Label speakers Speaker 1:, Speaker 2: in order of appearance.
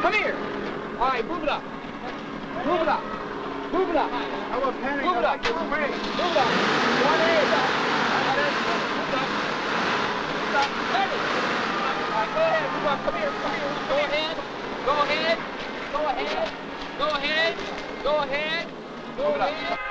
Speaker 1: Come here. All right, move it up. Move it up. Move it up.
Speaker 2: I want panic.
Speaker 1: Move it up.
Speaker 2: Move
Speaker 1: Move it up. One hand up. Ready. All right, go ahead. Move up. Come here. Come here. Go ahead. Go ahead. Go ahead. Go ahead. Go ahead. Go ahead.